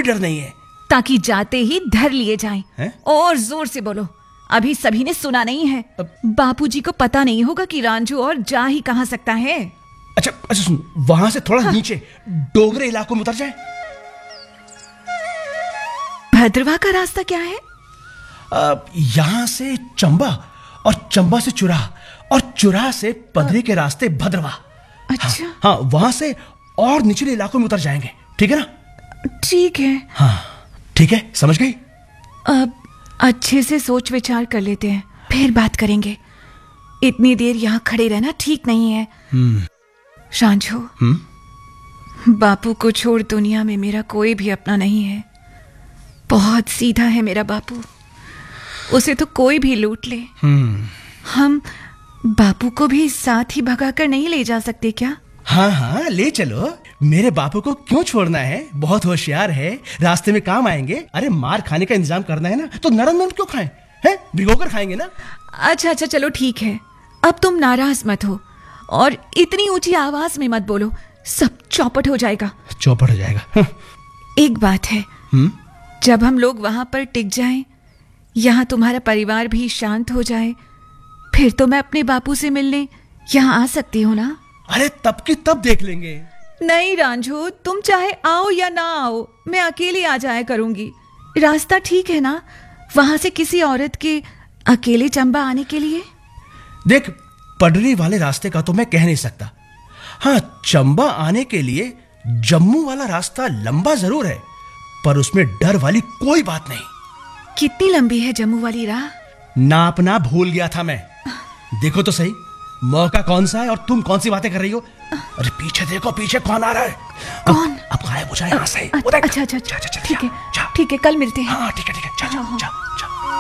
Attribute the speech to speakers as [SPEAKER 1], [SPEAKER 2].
[SPEAKER 1] कोई डर नहीं है।
[SPEAKER 2] ताकि जाते ही धर लिए जाएं।
[SPEAKER 1] हैं?
[SPEAKER 2] और जोर से बोलो, अभी सभी ने सुना नहीं है। बापूजी को पता नहीं होगा कि रांझू और जा ही कहां सकता है।
[SPEAKER 1] अच्छा सुन, वहां से थोड़ा नीचे डोगरे इलाकों में उतर जाए।
[SPEAKER 2] भद्रवा का रास्ता क्या है?
[SPEAKER 1] यहां से चंबा, और चंबा से चुराह, और चुराह से पदरी के रास्ते भद्रवा।
[SPEAKER 2] अच्छा।
[SPEAKER 1] हाँ, वहां से और निचले इलाकों में उतर जाएंगे। ठीक है ना?
[SPEAKER 2] ठीक है।
[SPEAKER 1] हाँ ठीक है, समझ गई?
[SPEAKER 2] अब अच्छे से सोच विचार कर लेते हैं, फिर बात करेंगे। इतनी देर यहाँ खड़े रहना ठीक नहीं है। रांझू, बापू को छोड़ दुनिया में मेरा कोई भी अपना नहीं है। बहुत सीधा है मेरा बापू, उसे तो कोई भी लूट ले। हम बापू को भी साथ ही भगाकर नहीं ले जा सकते क्या?
[SPEAKER 1] हाँ ले चलो। मेरे बापू को क्यों छोड़ना है? बहुत होशियार है, रास्ते में काम आएंगे। अरे मार खाने का इंतजाम करना है ना, तो नरम नरम क्यों खाएं? हैं, भिगोकर खाएंगे ना।
[SPEAKER 2] अच्छा चलो ठीक है, अब तुम नाराज मत हो और इतनी ऊंची आवाज में मत बोलो, सब चौपट हो जाएगा।
[SPEAKER 1] चौपट हो जाएगा।
[SPEAKER 2] एक बात है, जब हम लोग वहां पर टिक जाएं, यहाँ तुम्हारा परिवार भी शांत हो जाए, फिर तो मैं अपने बापू से मिलने यहाँ आ सकती हूँ ना?
[SPEAKER 1] अरे तब की तब देख लेंगे।
[SPEAKER 2] नहीं रांझू, तुम चाहे आओ या ना आओ, मैं अकेली आ जाया करूंगी। रास्ता ठीक है ना वहां से किसी औरत के अकेले चंबा आने के लिए?
[SPEAKER 1] देख, पडरी वाले रास्ते का तो मैं कह नहीं सकता। हाँ, चंबा आने के लिए जम्मू वाला रास्ता लंबा जरूर है, पर उसमें डर वाली कोई बात नहीं।
[SPEAKER 2] कितनी लंबी है जम्मू वाली राह?
[SPEAKER 1] नापना भूल गया था मैं। देखो तो सही, मौका कौन सा है और तुम कौन सी बातें कर रही हो? अरे पीछे देखो, पीछे कौन आ रहा है?
[SPEAKER 2] कौन?
[SPEAKER 1] अब गायब हो जाए यहाँ से।
[SPEAKER 2] अच्छा ठीक है, कल मिलते हैं।
[SPEAKER 1] हाँ ठीक है, जा।